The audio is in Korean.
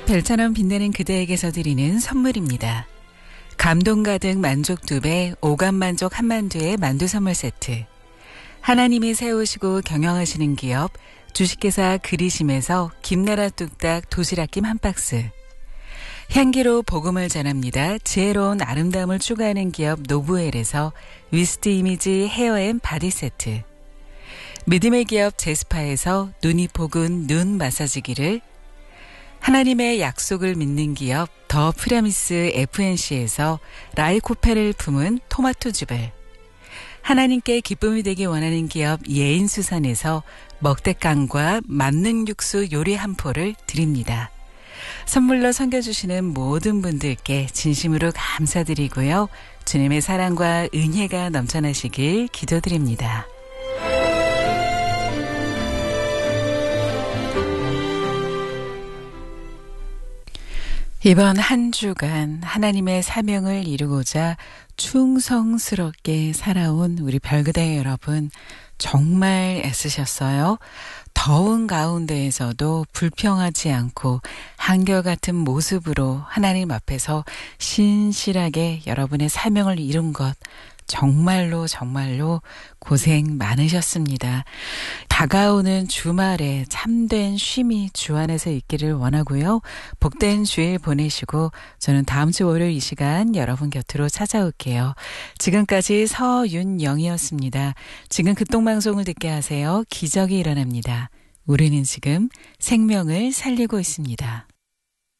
별처럼 빛나는 그대에게서 드리는 선물입니다. 감동 가득 만족 2배, 오감 만족 한만두의 만두 선물 세트. 하나님이 세우시고 경영하시는 기업 주식회사 그리심에서 김나라 뚝딱 도시락김 한 박스. 향기로 복음을 전합니다. 지혜로운 아름다움을 추구하는 기업 노브웰에서 위스트 이미지 헤어앤 바디 세트. 믿음의 기업 제스파에서 눈이 포근 눈 마사지기를, 하나님의 약속을 믿는 기업 더 프라미스 FNC에서 라이코페를 품은 토마토즙을, 하나님께 기쁨이 되기 원하는 기업 예인수산에서 먹대깡과 만능 육수 요리 한 포를 드립니다. 선물로 섬겨주시는 모든 분들께 진심으로 감사드리고요. 주님의 사랑과 은혜가 넘쳐나시길 기도드립니다. 이번 한 주간 하나님의 사명을 이루고자 충성스럽게 살아온 우리 별그대 여러분, 정말 애쓰셨어요. 더운 가운데에서도 불평하지 않고 한결같은 모습으로 하나님 앞에서 신실하게 여러분의 사명을 이룬 것, 정말로 고생 많으셨습니다. 다가오는 주말에 참된 쉼이 주 안에서 있기를 원하고요. 복된 주일 보내시고 저는 다음 주 월요일 이 시간 여러분 곁으로 찾아올게요. 지금까지 서윤영이었습니다. 지금 극동방송을 듣게 하세요. 기적이 일어납니다. 우리는 지금 생명을 살리고 있습니다.